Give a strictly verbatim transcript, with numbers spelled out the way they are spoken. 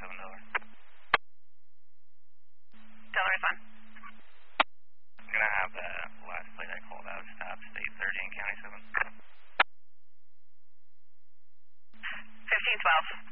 seven Delaware. Delaware's on. I'm going to have the last plate I called out stop state thirty in County seven. fifteen twelve.